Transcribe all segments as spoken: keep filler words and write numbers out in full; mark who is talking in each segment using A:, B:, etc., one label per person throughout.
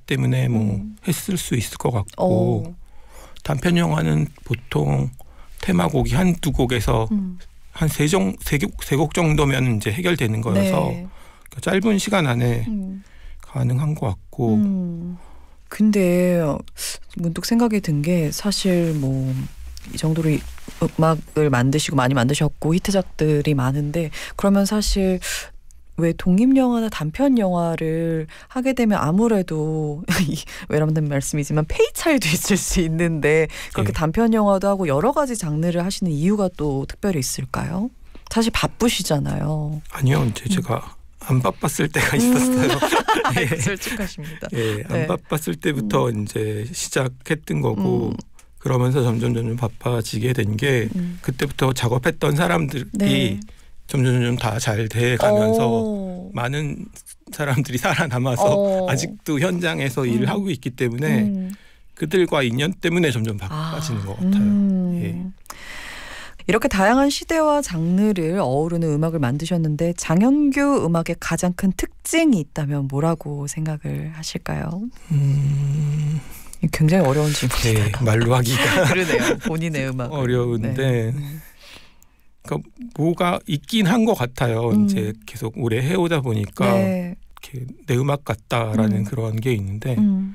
A: 때문에 뭐
B: 음.
A: 했을 수 있을 것 같고
B: 어.
A: 단편 영화는 보통 테마곡이 한두 곡에서
B: 음.
A: 한 세 종 세 곡 정도면 이제 해결되는 거여서
B: 네.
A: 그러니까 짧은 시간 안에
B: 음.
A: 가능한 것 같고.
B: 음. 근데 문득 생각이 든 게 사실 뭐 이 정도로 음악을 만드시고 많이 만드셨고 히트작들이 많은데 그러면 사실 왜 독립영화나 단편영화를 하게 되면 아무래도 외람된 말씀이지만 페이 차이도 있을 수 있는데 그렇게
A: 네.
B: 단편영화도 하고 여러 가지 장르를 하시는 이유가 또 특별히 있을까요? 사실 바쁘시잖아요.
A: 아니요. 이제 제가 안 바빴을 때가 있었어요.
B: 음.
A: 예.
B: 솔직하십니다.
A: 예, 안
B: 네.
A: 바빴을 때부터 음. 이제 시작했던 거고
B: 음.
A: 그러면서 점점 점점 바빠지게 된 게
B: 음.
A: 그때부터 작업했던 사람들이
B: 네.
A: 점점 점점 다 잘 돼가면서
B: 오.
A: 많은 사람들이 살아남아서
B: 어.
A: 아직도 현장에서
B: 음.
A: 일을 하고 있기 때문에
B: 음.
A: 그들과 인연 때문에 점점 바빠지는
B: 아.
A: 것 같아요.
B: 음.
A: 예.
B: 이렇게 다양한 시대와 장르를 어우르는 음악을 만드셨는데 장현규 음악의 가장 큰 특징이 있다면 뭐라고 생각을 하실까요?
A: 음...
B: 굉장히 어려운 질문이에요.
A: 네, 말로 하기가
B: 그러네요. 본인의 음악
A: 어려운데
B: 네.
A: 그러니까 뭐가 있긴 한 것 같아요.
B: 음.
A: 이제 계속 오래 해오다 보니까
B: 네.
A: 이렇게 내 음악 같다라는
B: 음.
A: 그런 게 있는데
B: 음.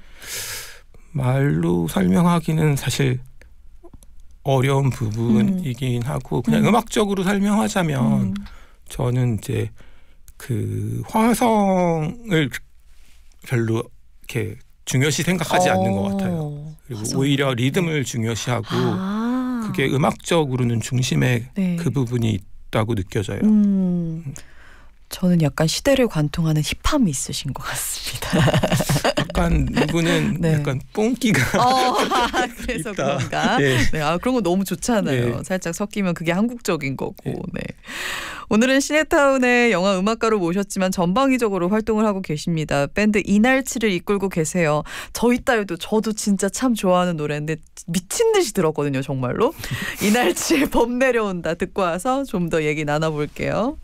A: 말로 설명하기는 사실 어려운 부분이긴 음. 하고 그냥
B: 음.
A: 음악적으로 설명하자면
B: 음.
A: 저는 이제 그 화성을 별로 이렇게 중요시 생각하지
B: 어.
A: 않는 것 같아요. 그리고
B: 화성.
A: 오히려 리듬을 네. 중요시하고
B: 아.
A: 그게 음악적으로는 중심에
B: 네.
A: 그 부분이 있다고 느껴져요.
B: 음. 저는 약간 시대를 관통하는 힙함이 있으신 것 같습니다.
A: 약간 누구는
B: 네.
A: 약간 뽕기가
B: 어, 그래서
A: 있다.
B: 그런가?
A: 네.
B: 네, 아, 그런 거 너무 좋잖아요.
A: 네.
B: 살짝 섞이면 그게 한국적인 거고.
A: 네.
B: 네. 오늘은 시네타운의 영화 음악가로 모셨지만 전방위적으로 활동을 하고 계십니다. 밴드 이날치를 이끌고 계세요. 저희 딸도 저도 진짜 참 좋아하는 노래인데 미친 듯이 들었거든요. 정말로. 이날치의 봄 내려온다 듣고 와서 좀 더 얘기 나눠볼게요.